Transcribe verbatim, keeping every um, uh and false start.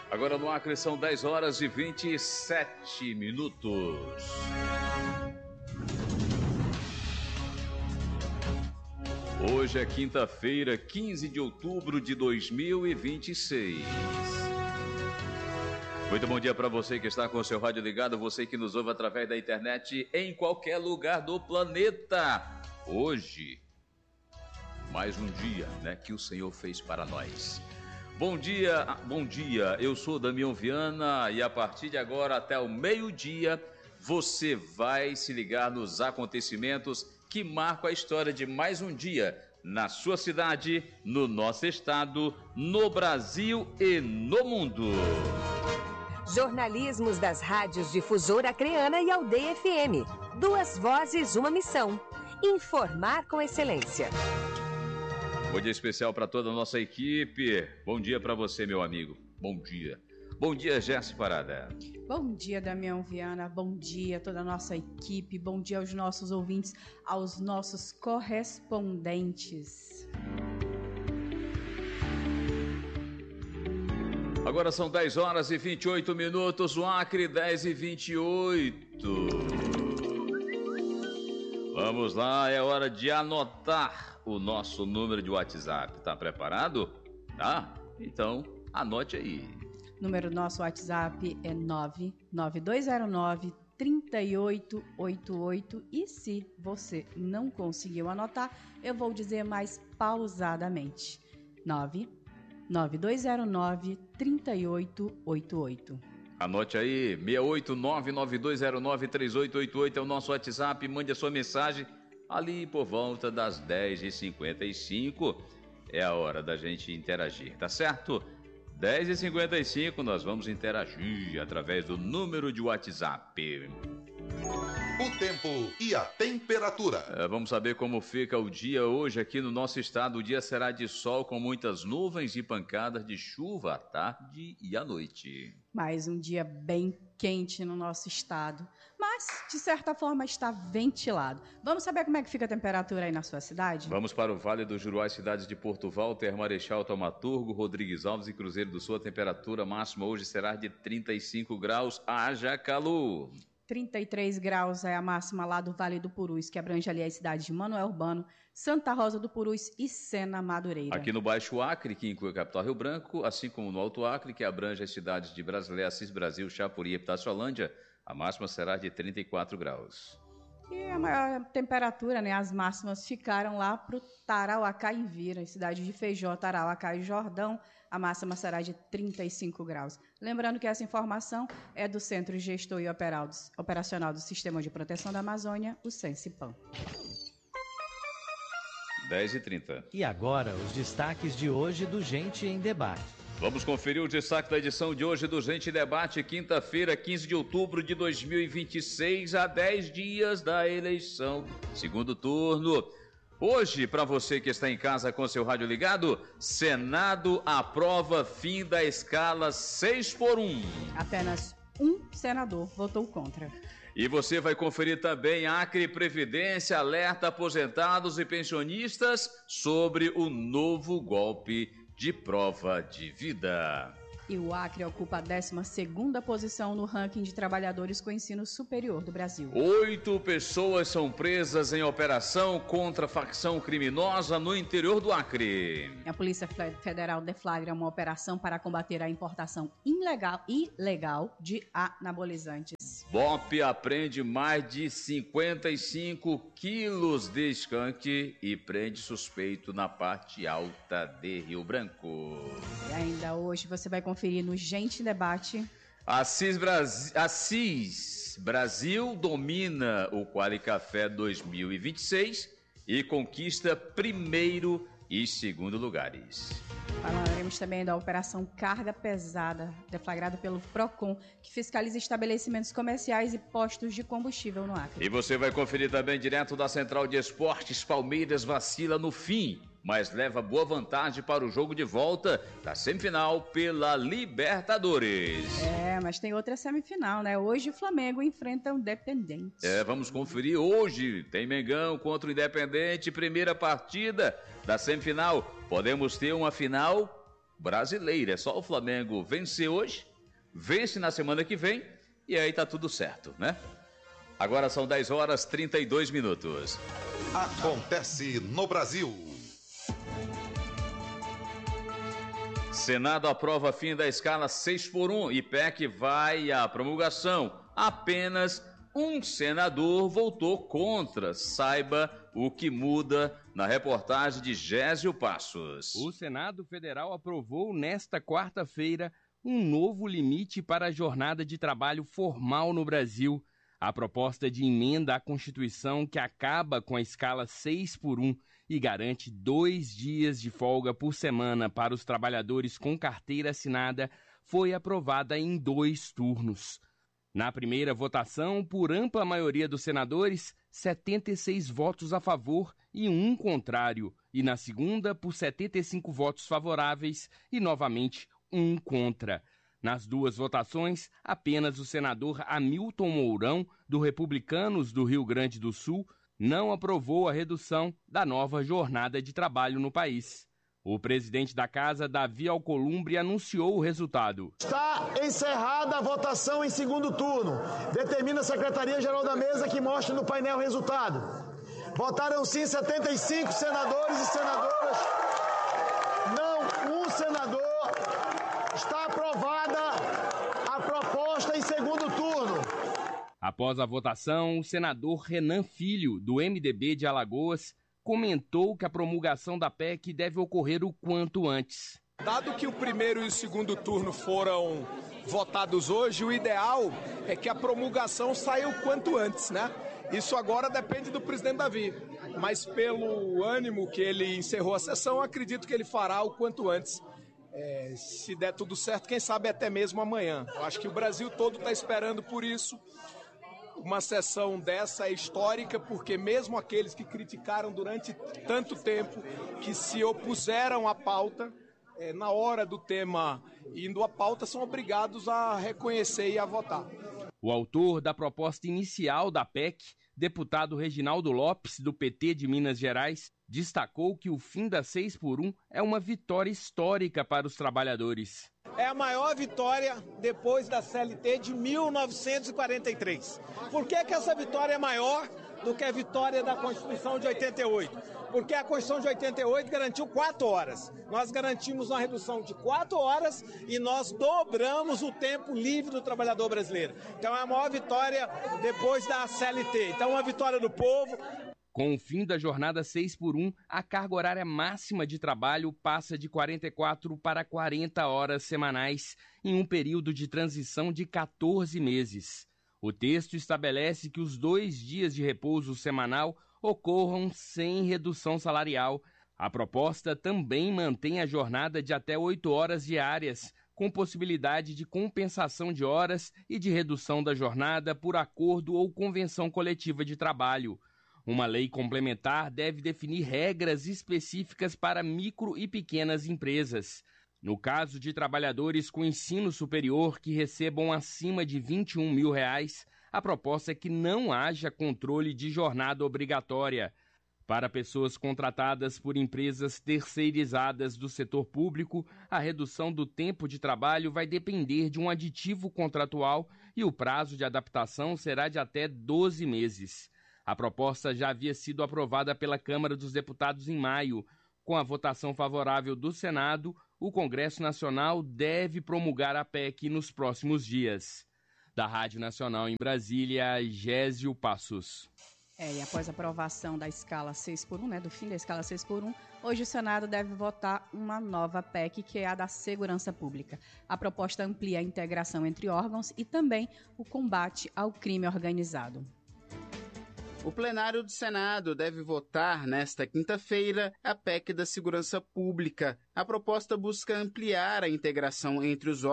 Agora no Acre são dez horas e vinte e sete minutos. Hoje é quinta-feira, quinze de outubro de dois mil e vinte e seis. Muito bom dia para você que está com o seu rádio ligado, você que nos ouve através da internet em qualquer lugar do planeta. Hoje, mais um dia, né, que o Senhor fez para nós. Bom dia, bom dia, eu sou Damião Viana e a partir de agora até o meio-dia você vai se ligar nos acontecimentos que marcam a história de mais um dia na sua cidade, no nosso estado, no Brasil e no mundo. Jornalismos das rádios Difusora Acreana e Aldeia F M. Duas vozes, uma missão. Informar com excelência. Bom dia especial para toda a nossa equipe. Bom dia para você, meu amigo. Bom dia. Bom dia, Gersi Parada. Bom dia, Damião Viana. Bom dia a toda a nossa equipe. Bom dia aos nossos ouvintes, aos nossos correspondentes. Agora são dez horas e vinte e oito minutos, o Acre dez e vinte e oito. Vamos lá, é hora de anotar o nosso número de WhatsApp. Tá preparado? Tá? Então, anote aí. Número do nosso WhatsApp é nove nove dois zero nove, três oito oito oito. E se você não conseguiu anotar, eu vou dizer mais pausadamente. nove nove dois zero nove, três oito oito oito. Anote aí, seis oito nove nove dois zero nove, três oito oito oito é o nosso WhatsApp. Mande a sua mensagem ali por volta das dez e cinquenta e cinco. É a hora da gente interagir, tá certo? dez e cinquenta e cinco nós vamos interagir através do número de WhatsApp. O tempo e a temperatura. É, vamos saber como fica o dia hoje aqui no nosso estado. O dia será de sol com muitas nuvens e pancadas de chuva à tarde e à noite. Mais um dia bem quente no nosso estado, mas de certa forma está ventilado. Vamos saber como é que fica a temperatura aí na sua cidade? Vamos para o Vale do Juruá, cidades de Porto Walter, Marechal Taumaturgo, Rodrigues Alves e Cruzeiro do Sul. A temperatura máxima hoje será de trinta e cinco graus, haja calor. trinta e três graus é a máxima lá do Vale do Purus, que abrange ali as cidades de Manoel Urbano, Santa Rosa do Purus e Sena Madureira. Aqui no Baixo Acre, que inclui a capital Rio Branco, assim como no Alto Acre, que abrange as cidades de Brasileia, Assis Brasil, Chapuri e Epitaciolândia, a máxima será de trinta e quatro graus. E a maior temperatura, né, as máximas ficaram lá para o Tarauacá e Vira, as cidades de Feijó, Tarauacá e Jordão, a máxima será de trinta e cinco graus. Lembrando que essa informação é do Centro Gestor e Operacional do Sistema de Proteção da Amazônia, o SENSIPAM. dez e trinta. E agora, os destaques de hoje do Gente em Debate. Vamos conferir o destaque da edição de hoje do Gente em Debate, quinta-feira, quinze de outubro de dois mil e vinte e seis, a dez dias da eleição, segundo turno. Hoje, para você que está em casa com seu rádio ligado, Senado aprova fim da escala seis por um. Apenas um senador votou contra. E você vai conferir também Acre Previdência alerta aposentados e pensionistas sobre o novo golpe de prova de vida. E o Acre ocupa a décima segunda posição no ranking de trabalhadores com ensino superior do Brasil. Oito pessoas são presas em operação contra facção criminosa no interior do Acre. A Polícia Federal deflagra uma operação para combater a importação ilegal, ilegal de anabolizantes. B O P apreende mais de cinquenta e cinco quilos de skunk e prende suspeito na parte alta de Rio Branco. E ainda hoje você vai conferir no Gente Debate. Assis Brasil, Assis Brasil domina o Quali Café dois mil e vinte e seis e conquista primeiro e segundo lugares. Falaremos também da Operação Carga Pesada, deflagrada pelo PROCON, que fiscaliza estabelecimentos comerciais e postos de combustível no Acre. E você vai conferir também direto da Central de Esportes, Palmeiras vacila no fim, mas leva boa vantagem para o jogo de volta da semifinal pela Libertadores. É, mas tem outra semifinal, né? Hoje o Flamengo enfrenta o Independente. É, vamos conferir hoje. Tem Mengão contra o Independente, primeira partida da semifinal. Podemos ter uma final brasileira. É só o Flamengo vencer hoje, vence na semana que vem e aí tá tudo certo, né? Agora são dez horas e trinta e dois minutos. Acontece no Brasil. Senado aprova fim da escala seis por um e P E C vai à promulgação. Apenas um senador votou contra. Saiba o que muda na reportagem de Gésio Passos. O Senado Federal aprovou nesta quarta-feira um novo limite para a jornada de trabalho formal no Brasil. A proposta de emenda à Constituição que acaba com a escala seis por um e garante dois dias de folga por semana para os trabalhadores com carteira assinada foi aprovada em dois turnos. Na primeira votação, por ampla maioria dos senadores, setenta e seis votos a favor e um contrário. E na segunda, por setenta e cinco votos favoráveis e, novamente, um contra. Nas duas votações, apenas o senador Hamilton Mourão, do Republicanos do Rio Grande do Sul, não aprovou a redução da nova jornada de trabalho no país. O presidente da Casa, Davi Alcolumbre, anunciou o resultado. Está encerrada a votação em segundo turno. Determina a Secretaria-Geral da Mesa que mostre no painel o resultado. Votaram sim setenta e cinco senadores e senadoras. Não, um senador. Está aprovada a proposta em segundo turno. Após a votação, o senador Renan Filho, do M D B de Alagoas, comentou que a promulgação da P E C deve ocorrer o quanto antes. Dado que o primeiro e o segundo turno foram votados hoje, o ideal é que a promulgação saia o quanto antes, né? Isso agora depende do presidente Davi, mas pelo ânimo que ele encerrou a sessão, acredito que ele fará o quanto antes. É, se der tudo certo, quem sabe até mesmo amanhã. Eu acho que o Brasil todo está esperando por isso. Uma sessão dessa é histórica, porque mesmo aqueles que criticaram durante tanto tempo, que se opuseram à pauta, é, na hora do tema indo à pauta, são obrigados a reconhecer e a votar. O autor da proposta inicial da P E C, deputado Reginaldo Lopes, do P T de Minas Gerais, destacou que o fim da seis por um é uma vitória histórica para os trabalhadores. É a maior vitória depois da C L T de mil novecentos e quarenta e três. Por que que essa vitória é maior do que a vitória da Constituição de oitenta e oito? Porque a Constituição de oitenta e oito garantiu quatro horas. Nós garantimos uma redução de quatro horas e nós dobramos o tempo livre do trabalhador brasileiro. Então é a maior vitória depois da C L T. Então é uma vitória do povo. Com o fim da jornada seis por um, a carga horária máxima de trabalho passa de quarenta e quatro para quarenta horas semanais em um período de transição de quatorze meses. O texto estabelece que os dois dias de repouso semanal ocorram sem redução salarial. A proposta também mantém a jornada de até oito horas diárias, com possibilidade de compensação de horas e de redução da jornada por acordo ou convenção coletiva de trabalho. Uma lei complementar deve definir regras específicas para micro e pequenas empresas. No caso de trabalhadores com ensino superior que recebam acima de vinte e um mil reais, a proposta é que não haja controle de jornada obrigatória. Para pessoas contratadas por empresas terceirizadas do setor público, a redução do tempo de trabalho vai depender de um aditivo contratual e o prazo de adaptação será de até doze meses. A proposta já havia sido aprovada pela Câmara dos Deputados em maio. Com a votação favorável do Senado, o Congresso Nacional deve promulgar a P E C nos próximos dias. Da Rádio Nacional em Brasília, Gésio Passos. É, e após a aprovação da escala seis por um, né, do fim da escala seis por um, hoje o Senado deve votar uma nova P E C, que é a da segurança pública. A proposta amplia a integração entre órgãos e também o combate ao crime organizado. O plenário do Senado deve votar nesta quinta-feira a P E C da Segurança Pública. A proposta busca ampliar a integração entre os